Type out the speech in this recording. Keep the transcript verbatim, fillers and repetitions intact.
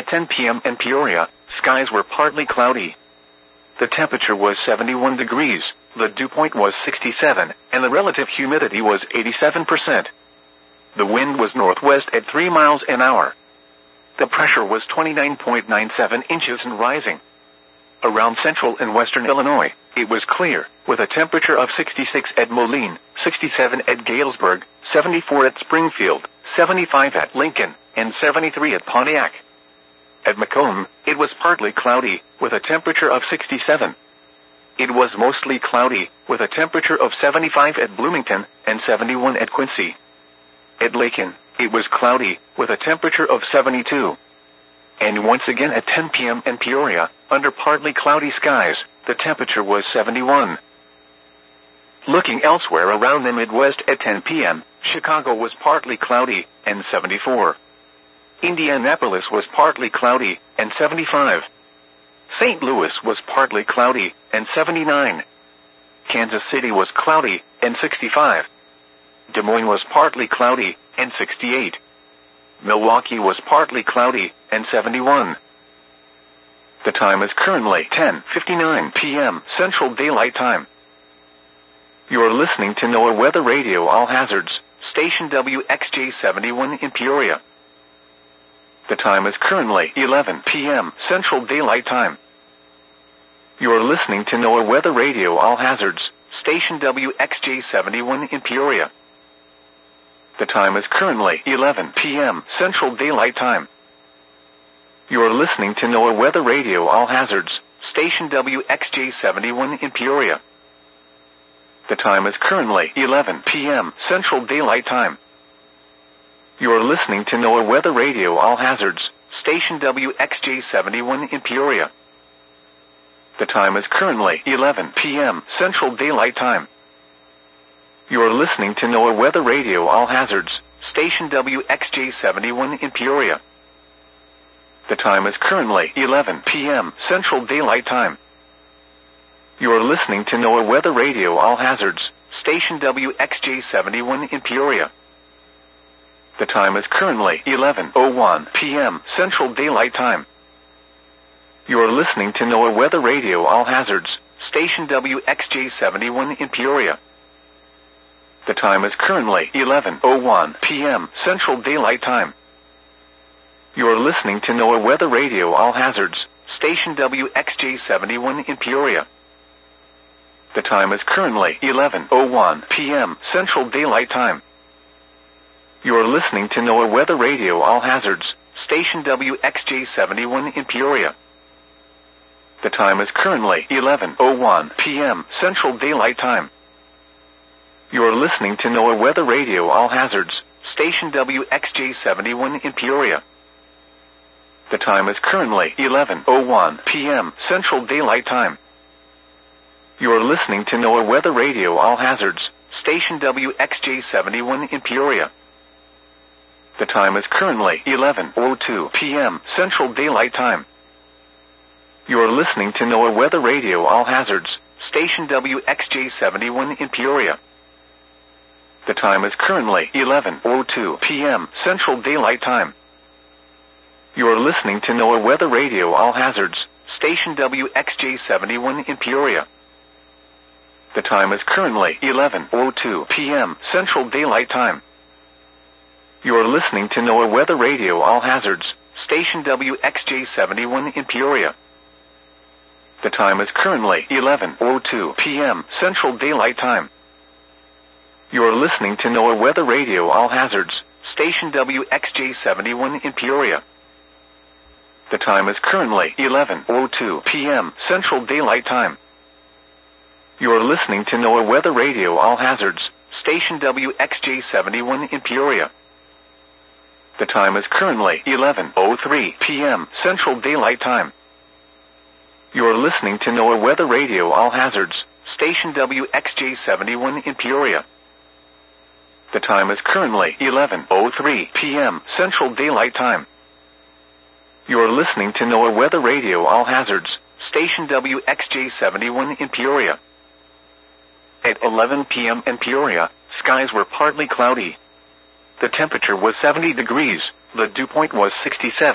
At ten p m in Peoria, skies were partly cloudy. The temperature was seventy-one degrees, the dew point was sixty-seven, and the relative humidity was eighty-seven percent. The wind was northwest at three miles an hour. The pressure was twenty-nine point nine seven inches and rising. Around central and western Illinois, it was clear, with a temperature of sixty-six at Moline, sixty-seven at Galesburg, seventy-four at Springfield, seventy-five at Lincoln, and seventy-three at Pontiac. At Macomb, it was partly cloudy, with a temperature of sixty-seven. It was mostly cloudy, with a temperature of seventy-five at Bloomington, and seventy-one at Quincy. At Lakin, it was cloudy, with a temperature of seventy-two. And once again at ten p m in Peoria, under partly cloudy skies, the temperature was seventy-one. Looking elsewhere around the Midwest at ten p m, Chicago was partly cloudy, and seventy-four. Indianapolis was partly cloudy, and seventy-five. Saint Louis was partly cloudy, and seventy-nine. Kansas City was cloudy, and sixty-five. Des Moines was partly cloudy, and sixty-eight. Milwaukee was partly cloudy, and seventy-one. The time is currently ten fifty-nine p m Central Daylight Time. You are listening to NOAA Weather Radio All Hazards, station W X J seventy-one in Peoria. The time is currently eleven p m Central Daylight Time. You are listening to NOAA Weather Radio All Hazards, station W X J seventy-one in Peoria. The time is currently eleven p m Central Daylight Time. You are listening to NOAA Weather Radio All Hazards, station W X J seventy-one in Peoria. The time is currently eleven p m Central Daylight Time. You are listening to NOAA Weather Radio All Hazards, station W X J seventy-one in Peoria. The time is currently eleven p m Central Daylight Time. You are listening to NOAA Weather Radio All Hazards, station W X J seventy-one in Peoria. The time is currently eleven p m Central Daylight Time. You are listening to NOAA Weather Radio All Hazards, station W X J seventy-one in Peoria. The time is currently eleven oh one p m Central Daylight Time. You are listening to NOAA Weather Radio All Hazards, station W X J seventy-one in Peoria. The time is currently eleven oh one p m Central Daylight Time. You are listening to NOAA Weather Radio All Hazards, station W X J seventy-one in Peoria. The time is currently eleven oh one p m Central Daylight Time. You are listening to NOAA Weather Radio All Hazards, station W X J seventy-one in Peoria. The time is currently eleven oh one p m Central Daylight Time. You are listening to NOAA Weather Radio All Hazards, station W X J seventy-one in Peoria. The time is currently eleven oh one p m Central Daylight Time. You are listening to NOAA Weather Radio All Hazards, station W X J seventy-one in Peoria. The time is currently eleven oh two p m Central Daylight Time. You are listening to NOAA Weather Radio All Hazards, station W X J seventy-one in Peoria. The time is currently eleven oh two p m Central Daylight Time. You are listening to NOAA Weather Radio All Hazards, station W X J seventy-one in Peoria. The time is currently eleven oh two p m Central Daylight Time. You are listening to NOAA Weather Radio All Hazards, station W X J seventy-one in Peoria. The time is currently eleven oh two p m Central Daylight Time. You are listening to NOAA Weather Radio All Hazards, station W X J seventy-one in Peoria. The time is currently eleven oh two p m Central Daylight Time. You are listening to NOAA Weather Radio All Hazards, station W X J seventy-one in Peoria. The time is currently eleven oh three p m Central Daylight Time. You are listening to NOAA Weather Radio All Hazards, station W X J seventy-one in Peoria. The time is currently eleven oh three p m Central Daylight Time. You are listening to NOAA Weather Radio All Hazards, station W X J seventy-one in Peoria. At eleven p m in Peoria, skies were partly cloudy. The temperature was seventy degrees, the dew point was sixty-seven.